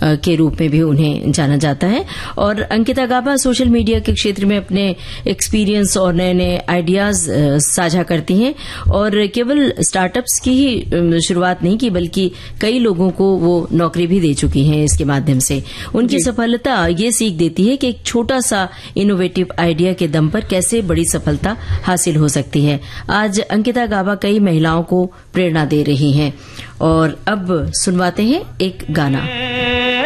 के रूप में भी उन्हें जाना जाता है। और अंकिता गाबा सोशल मीडिया के क्षेत्र में अपने एक्सपीरियंस और नए नए आइडियाज साझा करती हैं और केवल स्टार्टअप्स की ही शुरुआत नहीं की बल्कि कई लोगों को वो नौकरी भी दे चुकी हैं इसके माध्यम से। उनकी सफलता ये सीख देती है कि एक छोटा सा इनोवेटिव आइडिया के दम पर कैसे बड़ी सफलता हासिल हो सकती है। आज अंकिता गाबा कई महिलाओं को प्रेरणा दे रही हैं और अब सुनवाते हैं एक गाना।